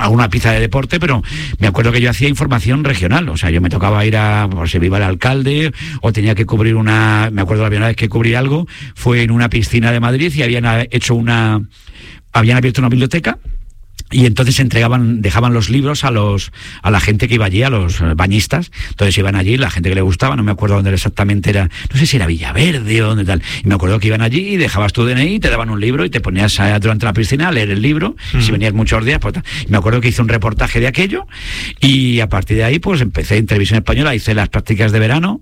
alguna pizza de deporte, pero me acuerdo que yo hacía información regional, o sea, yo me tocaba ir por si iba el alcalde, o tenía que cubrir me acuerdo la primera vez que cubrí algo, fue en una piscina de Madrid y habían abierto una biblioteca. Y entonces dejaban los libros a la gente que iba allí, a los bañistas. Entonces iban allí, la gente que le gustaba, no me acuerdo dónde exactamente era, no sé si era Villaverde o dónde tal. Y me acuerdo que iban allí y dejabas tu DNI, te daban un libro y te ponías durante la piscina a leer el libro. Si venías muchos días, pues tal. Y me acuerdo que hice un reportaje de aquello y a partir de ahí pues empecé en Televisión Española, hice las prácticas de verano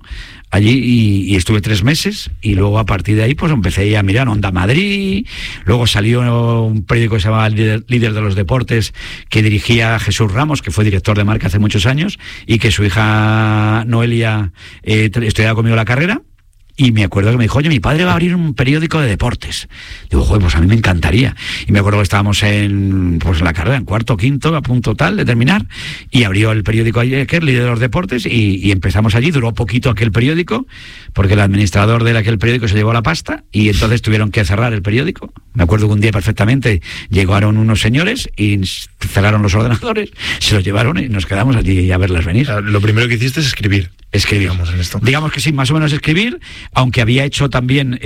allí y estuve 3 meses y luego a partir de ahí pues empecé a mirar Onda Madrid, luego salió un periódico que se llamaba Líder de los Deportes que dirigía Jesús Ramos, que fue director de Marca hace muchos años y que su hija Noelia estudiaba conmigo la carrera. Y me acuerdo que me dijo, oye, mi padre va a abrir un periódico de deportes. Digo, joder, pues a mí me encantaría. Y me acuerdo que estábamos en la carrera, en cuarto, quinto, a punto tal de terminar, y abrió el periódico ayer, que es Líder de los Deportes, y empezamos allí. Duró poquito aquel periódico, porque el administrador de aquel periódico se llevó la pasta, y entonces tuvieron que cerrar el periódico. Me acuerdo que un día perfectamente llegaron unos señores y cerraron los ordenadores, se los llevaron y nos quedamos allí a verlas venir. Lo primero que hiciste es escribir. Digamos que sí, más o menos escribir, aunque había hecho también,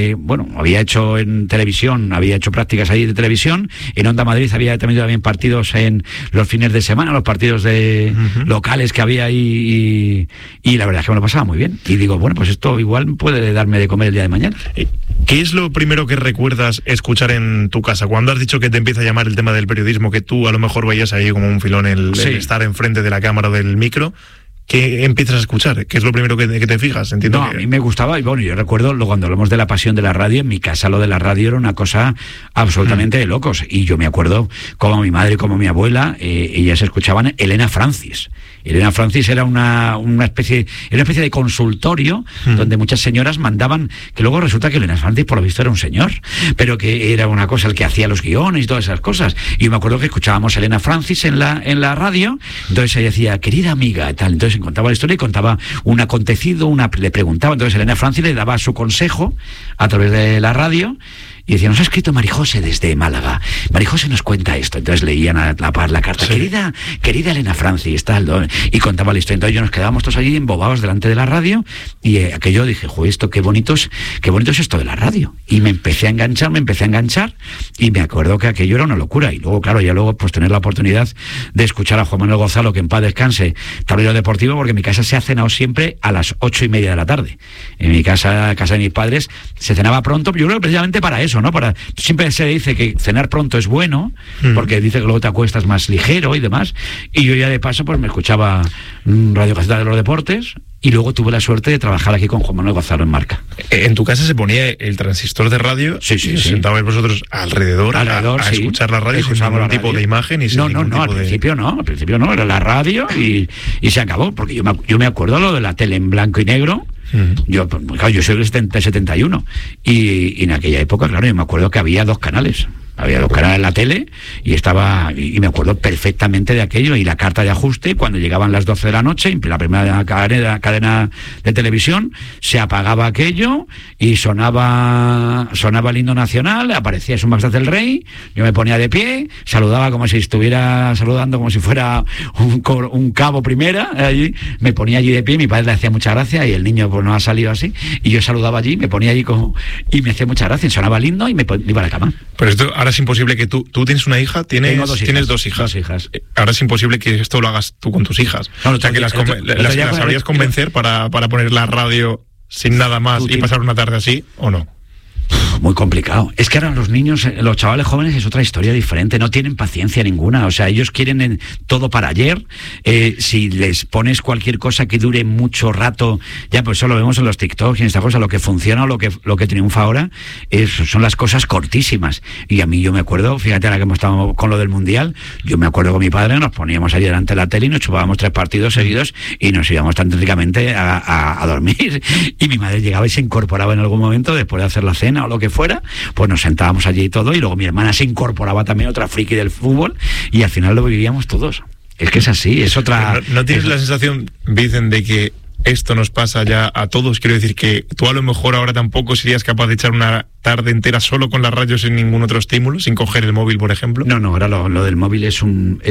había hecho en televisión, había hecho prácticas ahí de televisión, en Onda Madrid había también partidos en los fines de semana, los partidos locales que había ahí, y la verdad es que me lo pasaba muy bien. Y digo, bueno, pues esto igual puede darme de comer el día de mañana. ¿Qué es lo primero que recuerdas escuchar en tu casa? Cuando has dicho que te empieza a llamar el tema del periodismo, que tú a lo mejor veías ahí como un filón el estar enfrente de la cámara o del micro, ¿qué empiezas a escuchar? ¿Qué es lo primero que te fijas? Entiendo a mí me gustaba, y bueno, yo recuerdo cuando hablamos de la pasión de la radio, en mi casa lo de la radio era una cosa absolutamente de locos, y yo me acuerdo como mi madre, como mi abuela, ellas escuchaban Elena Francis. Elena Francis era una especie de consultorio donde muchas señoras mandaban, que luego resulta que Elena Francis por lo visto era un señor, pero que era una cosa el que hacía los guiones y todas esas cosas. Y me acuerdo que escuchábamos a Elena Francis en la radio, entonces ella decía, querida amiga, tal, entonces contaba la historia y contaba un acontecido, le preguntaba, entonces Elena Francis le daba su consejo a través de la radio. Y decía, nos ha escrito Marijose desde Málaga. Marijose nos cuenta esto. Entonces leían a la par la carta. Sí. Querida Elena Francis, tal, y contaba la historia. Entonces yo nos quedábamos todos allí embobados delante de la radio, y aquello dije, joder, esto qué bonito es esto de la radio. Y me empecé a enganchar, y me acuerdo que aquello era una locura. Y luego, claro, pues tener la oportunidad de escuchar a Juan Manuel Gonzalo, que en paz descanse, Tablero Deportivo, porque en mi casa se ha cenado siempre a las 8:30 de la tarde. En mi casa de mis padres, se cenaba pronto, yo creo que precisamente para eso, ¿no? Siempre se dice que cenar pronto es bueno, porque dice que luego te acuestas más ligero y demás, y yo ya de paso pues me escuchaba Radio Gaceta de los Deportes, y luego tuve la suerte de trabajar aquí con Juan Manuel Gonzalo en Marca. ¿En tu casa se ponía el transistor de radio? Sí. ¿Sentabais vosotros alrededor a escuchar la radio sin ningún tipo de imagen? Al principio no, era la radio y se acabó, porque yo me acuerdo lo de la tele en blanco y negro. Yo soy del 71 y en aquella época, claro, yo me acuerdo que había 2 canales. Había 2 canales en la tele y me acuerdo perfectamente de aquello, y la carta de ajuste, cuando llegaban las 12 de la noche, la primera cadena de televisión, se apagaba aquello y sonaba el himno nacional, aparecía Su Majestad el Rey, yo me ponía de pie, saludaba como si estuviera saludando, como si fuera un cabo primera, allí, me ponía allí de pie, mi padre le hacía mucha gracia y el niño pues no ha salido así, y yo saludaba allí, me ponía allí y me hacía mucha gracia, sonaba el himno y me iba a la cama. Pero esto ahora es imposible que tú tienes una hija, tienes 2 hijas. Ahora es imposible que esto lo hagas tú con tus hijas. No, o sea, que las sabrías convencer para poner la radio sin nada más y pasar una tarde así, ¿o no? Muy complicado. Es que ahora los niños, los chavales jóvenes es otra historia diferente, no tienen paciencia ninguna, o sea, ellos quieren todo para ayer. Si les pones cualquier cosa que dure mucho rato, ya pues eso lo vemos en los TikToks y en esta cosa, lo que funciona o lo que triunfa ahora son las cosas cortísimas. Y a mí yo me acuerdo, fíjate ahora que hemos estado con lo del Mundial, yo me acuerdo con mi padre, nos poníamos allí delante de la tele y nos chupábamos 3 partidos seguidos y nos íbamos tan técnicamente a dormir, y mi madre llegaba y se incorporaba en algún momento después de hacer la cena o lo que fuera, pues nos sentábamos allí y todo, y luego mi hermana se incorporaba también, otra friki del fútbol, y al final lo vivíamos todos. Es que es así, es otra... ¿No tienes la sensación, Vicen, de que esto nos pasa ya a todos? Quiero decir que tú a lo mejor ahora tampoco serías capaz de echar una tarde entera solo con la radio sin ningún otro estímulo, sin coger el móvil, por ejemplo. No, ahora lo del móvil es